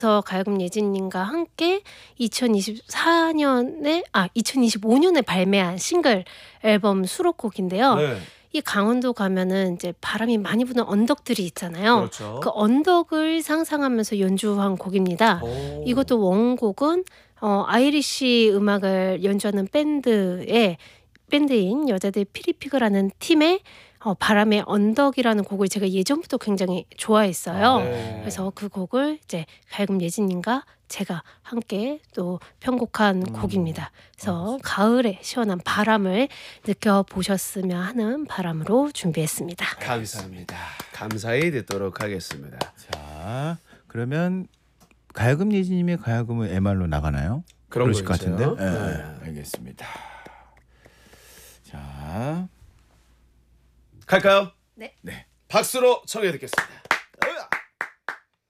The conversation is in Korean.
가야금 예진님과 함께 2025년에 발매한 싱글 앨범 수록곡인데요. 네. 이 강원도 가면은 이제 바람이 많이 부는 언덕들이 있잖아요. 그렇죠. 그 언덕을 상상하면서 연주한 곡입니다. 오. 이것도 원곡은 아이리시 음악을 연주하는 밴드인 여자들 피리피그라는 팀의 바람의 언덕이라는 곡을 제가 예전부터 굉장히 좋아했어요. 네. 그래서 그 곡을 이제 가야금 예진님과 제가 함께 또 편곡한 곡입니다. 그래서 가을의 시원한 바람을 느껴보셨으면 하는 바람으로 준비했습니다. 감사합니다. 감사히 듣도록 하겠습니다. 자, 그러면 가야금 예진님의 가야금은 MR로 나가나요? 그런 그러실 거 것 같은데. 있어요? 네, 네. 알겠습니다. 자, 갈까요? 네. 네. 박수로 청해 듣겠습니다.